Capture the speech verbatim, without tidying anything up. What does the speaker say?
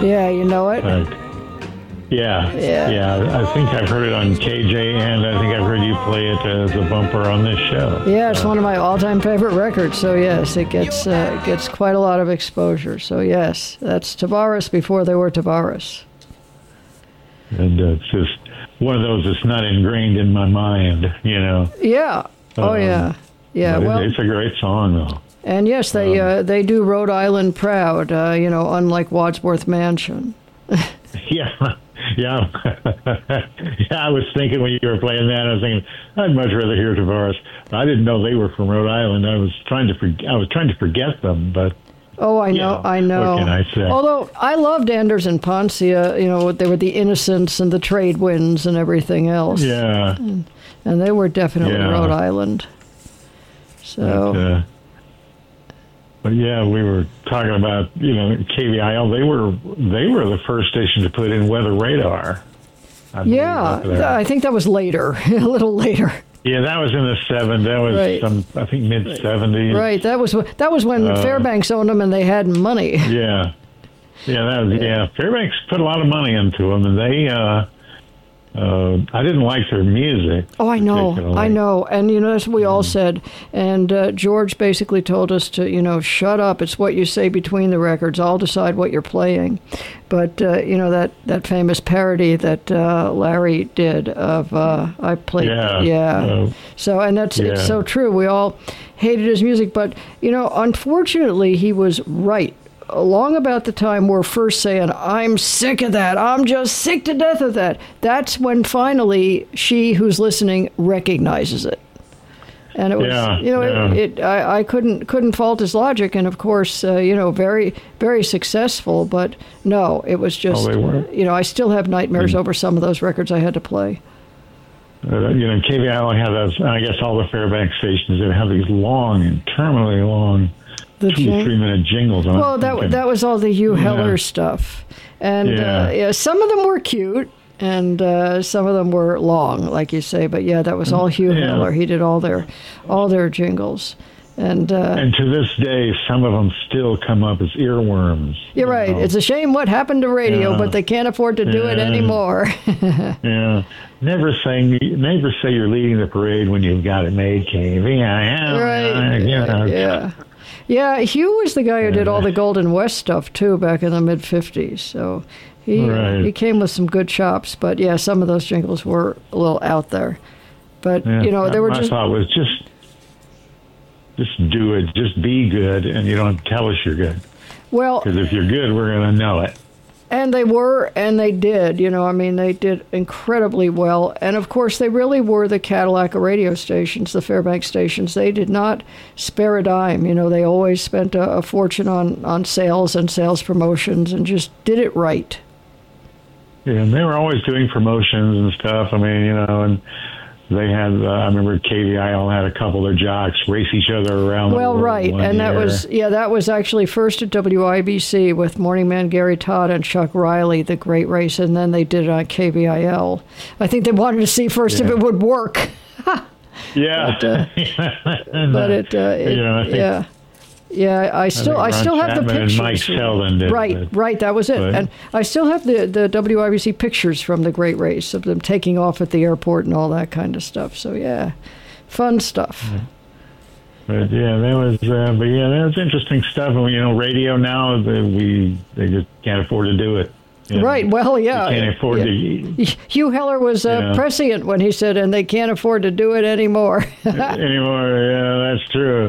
Yeah, you know it? But, yeah, Yeah. yeah. I think I've heard it on K J, and I think I've heard you play it as a bumper on this show. Yeah, it's one of my all-time favorite records. So yes, it gets uh, gets quite a lot of exposure. So yes, that's Tavares before they were Tavares. And uh, it's just one of those that's not ingrained in my mind, you know. Yeah. Oh Um, yeah. Yeah. But it- Well, it's a great song, though. and yes, they um, uh, they do Rhode Island proud. Uh, you know, unlike Wadsworth Mansion. Yeah, yeah, yeah. I was thinking when you were playing that, I was thinking I'd much rather hear Tavares. I didn't know they were from Rhode Island. I was trying to forget. I was trying to forget them, but Oh, I know, Yeah, I know. what can I say? Although I loved Anders and Poncia, you know, they were the Innocents and the Trade Winds and everything else. yeah. And they were definitely Yeah. Rhode Island. So, But, uh, but yeah, we were talking about you know K V I L. They were they were the first station to put in weather radar. I believe, yeah, up there. th- I think that was later, a little later. Yeah, that was in the seven. That was Right. some, I think, mid seventies. Right, that was wh- that was when Uh, Fairbanks owned them and they had money. Yeah, yeah, that was yeah. Fairbanks put a lot of money into them, and they. Uh, uh, I didn't like their music. Oh, I know, particularly. I know, and you know that's what we all said. And uh, George basically told us to, you know, shut up. It's what you say between the records. I'll decide what you're playing. But uh, you know that, that famous parody that uh, Larry did of uh, I played. Yeah. yeah. Uh, So and that's it's yeah. so true. We all hated his music, but you know, unfortunately, he was right. Along about the time we're first saying, I'm sick of that. I'm just sick to death of that. That's when finally she who's listening recognizes it. And it was, Yeah, you know, yeah. it, it I, I couldn't couldn't fault his logic. And of course, uh, you know, very, very successful. But no, it was just, Oh, they were? you know, I still have nightmares over some of those records I had to play. Uh, you know, K V I L had those. I guess all the Fairbanks stations they have these long, interminably long, The two jing- or three minute jingles. And I'm Well, that thinking, that was all the Hugh Yeah. Heller stuff, and Yeah. Uh, yeah, some of them were cute, and uh, some of them were long, like you say. But yeah, that was all Hugh Yeah. Heller. He did all their all their jingles, and uh, And to this day, some of them still come up as earworms. you're you right. know. It's a shame what happened to radio, Yeah. but they can't afford to do it Yeah. anymore. Yeah. Never saying, never say you're leading the parade when you've got it made, K V I L. Right. You know. Yeah. Yeah, Hugh was the guy who did all the Golden West stuff too back in the mid fifties. So he Right. he came with some good chops, but yeah, some of those jingles were a little out there. But Yeah. you know, they were My just thought was just, just do it. Just be good, and you don't tell us you're good. well, Because if you're good, we're going to know it. and they were, and they did. You know, I mean, they did incredibly well. And of course, they really were the Cadillac of radio stations, the Fairbanks stations. They did not spare a dime. You know, they always spent a, a fortune on on sales and sales promotions, and just did it right. Yeah, and they were always doing promotions and stuff. I mean, you know, and they had, uh, I remember K V I L had a couple of their jocks race each other around the Well, world right, one and that year. was yeah, that was actually first at W I B C with Morning Man Gary Todd and Chuck Riley, the great race, and then they did it on K V I L. I think they wanted to see first if Yeah. it would work, Yeah. but, uh, And, but uh, it, uh, it you know, I think, yeah, yeah. I still, I, Ron still have the Chapman and pictures. Mike Sheldon did right, it. right. That was it, But- and I still have the the W I B C pictures from the great race of them taking off at the airport and all that kind of stuff. So yeah, fun stuff. But yeah, that was, uh, but yeah, that was interesting stuff. And, you know, radio now, the, we, they just can't afford to do it. You know, Right. Well, yeah. They can't afford yeah. to Hugh Heller was uh, Yeah. prescient when he said, and they can't afford to do it anymore. anymore. Yeah, that's true.